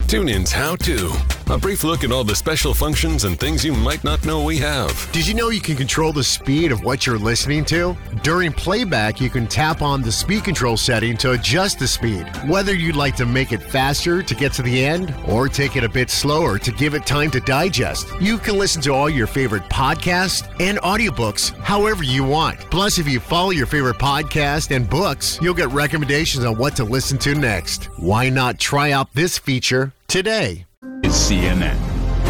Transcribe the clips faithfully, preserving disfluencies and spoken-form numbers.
TuneIn's How To. A brief look at all the special functions and things you might not know we have. Did you know you can control the speed of what you're listening to? During playback, you can tap on the speed control setting to adjust the speed. Whether you'd like to make it faster to get to the end or take it a bit slower to give it time to digest, you can listen to all your favorite podcasts and audiobooks however you want. Plus, if you follow your favorite podcast and books, you'll get recommendations on what to listen to next. Why not try out this feature today? It's C N N.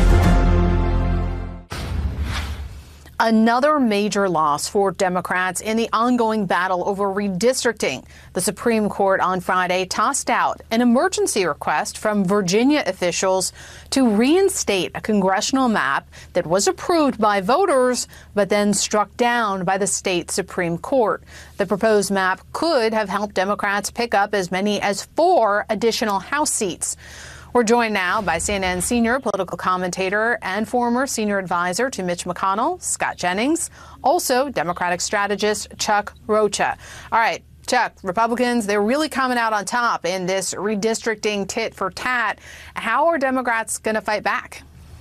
Another major loss for Democrats in the ongoing battle over redistricting. The Supreme Court on Friday tossed out an emergency request from Virginia officials to reinstate a congressional map that was approved by voters but then struck down by the state Supreme Court. The proposed map could have helped Democrats pick up as many as four additional House seats. We're joined now by C N N senior political commentator and former senior advisor to Mitch McConnell, Scott Jennings, also Democratic strategist Chuck Rocha. All right, Chuck, Republicans, they're really coming out on top in this redistricting tit for tat. How are Democrats going to fight back?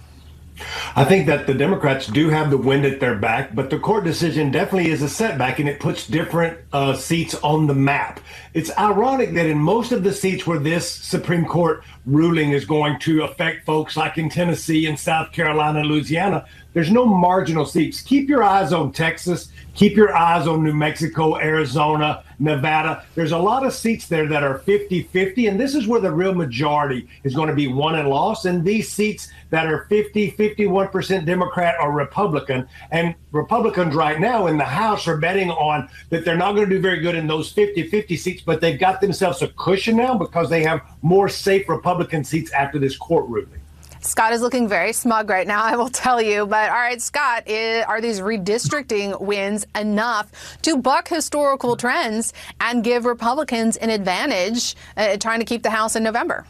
I think that the Democrats do have the wind at their back, but the court decision definitely is a setback, and it puts different uh, seats on the map. It's ironic that in most of the seats where this Supreme Court ruling is going to affect folks like in Tennessee and South Carolina and Louisiana, there's no marginal seats. Keep your eyes on Texas. Keep your eyes on New Mexico, Arizona, Nevada. There's a lot of seats there that are fifty-fifty, and this is where the real majority is going to be won and lost. And these seats that are fifty, fifty-one percent Democrat or Republican, and Republicans right now in the House are betting on that they're not going to do very good in those fifty-fifty seats, but they've got themselves a cushion now because they have more safe Republican seats after this court ruling. Scott is looking very smug right now, I will tell you. But all right, Scott, are these redistricting wins enough to buck historical trends and give Republicans an advantage uh, trying to keep the House in November?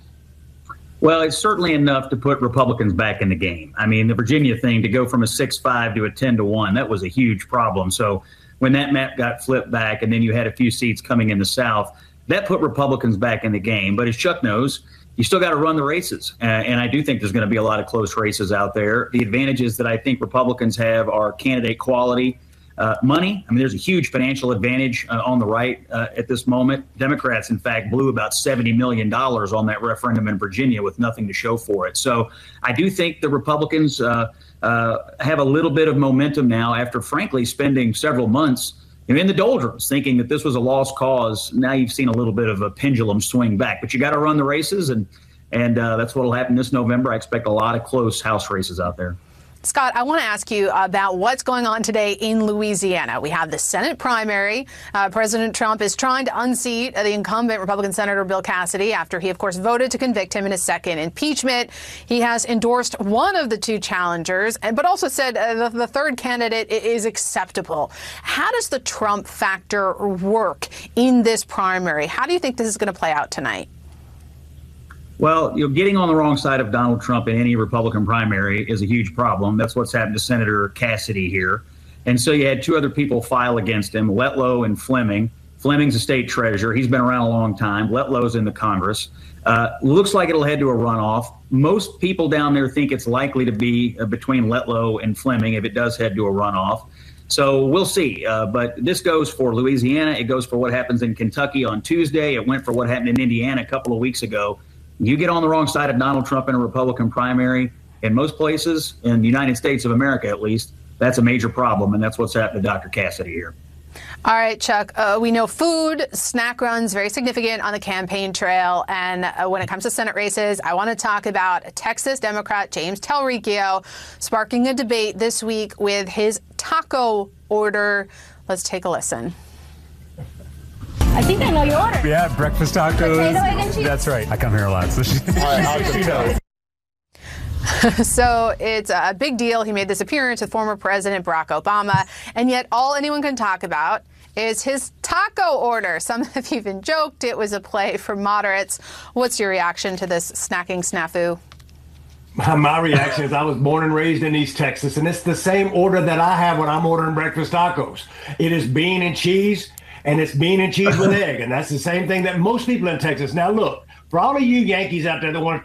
Well, it's certainly enough to put Republicans back in the game. I mean, the Virginia thing, to go from a six five to a ten to one, that was a huge problem. So when that map got flipped back and then you had a few seats coming in the South, that put Republicans back in the game. But as Chuck knows, you still got to run the races. Uh, and I do think there's going to be a lot of close races out there. The advantages that I think Republicans have are candidate quality, uh, money. I mean, there's a huge financial advantage uh, on the right uh, at this moment. Democrats, in fact, blew about seventy million dollars on that referendum in Virginia with nothing to show for it. So I do think the Republicans uh, uh, have a little bit of momentum now after, frankly, spending several months in the doldrums, thinking that this was a lost cause. Now you've seen a little bit of a pendulum swing back, but you got to run the races, and and uh, that's what will happen this November. I expect a lot of close House races out there. Scott, I want to ask you about what's going on today in Louisiana. We have the Senate primary. Uh, President Trump is trying to unseat the incumbent Republican Senator Bill Cassidy after he, of course, voted to convict him in his second impeachment. He has endorsed one of the two challengers, but also said uh, the, the third candidate is acceptable. How does the Trump factor work in this primary? How do you think this is going to play out tonight? Well, you know, getting on the wrong side of Donald Trump in any Republican primary is a huge problem. That's what's happened to Senator Cassidy here. And so you had two other people file against him, Letlow and Fleming. Fleming's a state treasurer. He's been around a long time. Letlow's in the Congress. Uh, looks like it'll head to a runoff. Most people down there think it's likely to be uh, between Letlow and Fleming if it does head to a runoff. So we'll see. Uh, but this goes for Louisiana. It goes for what happens in Kentucky on Tuesday. It went for what happened in Indiana a couple of weeks ago. You get on the wrong side of Donald Trump in a Republican primary, in most places, in the United States of America at least, that's a major problem, and that's what's happened to Doctor Cassidy here. All right, Chuck, uh, we know food, snack runs, very significant on the campaign trail. And uh, when it comes to Senate races, I want to talk about Texas Democrat James Telricchio sparking a debate this week with his taco order. Let's take a listen. I think I know your order. Yeah, breakfast tacos. Potato, egg, and cheese. That's right. I come here a lot. So she, she knows. So it's a big deal. He made this appearance with former President Barack Obama, and yet all anyone can talk about is his taco order. Some have even joked it was a play for moderates. What's your reaction to this snacking snafu? My reaction is I was born and raised in East Texas, and it's the same order that I have when I'm ordering breakfast tacos. It is bean and cheese, and it's bean and cheese with egg, and that's the same thing that most people in Texas. Now, look, for all of you Yankees out there that want to